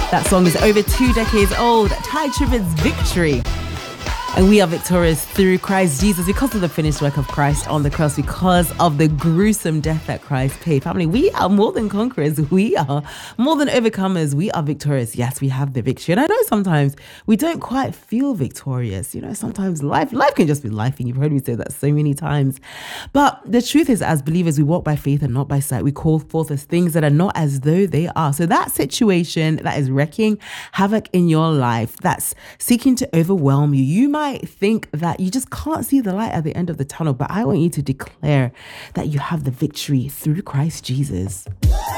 That song is over 2 decades old. Tye Tribbett's Victory. And we are victorious through Christ Jesus because of the finished work of Christ on the cross, because of the gruesome death that Christ paid. Family, we are more than conquerors. We are more than overcomers. We are victorious. Yes, we have the victory. And I know sometimes we don't quite feel victorious. You know, sometimes life can just be life. And you've heard me say that so many times. But the truth is, as believers, we walk by faith and not by sight. We call forth as things that are not as though they are. So that situation that is wreaking havoc in your life, that's seeking to overwhelm you, you might think that you just can't see the light at the end of the tunnel, but I want you to declare that you have the victory through Christ Jesus.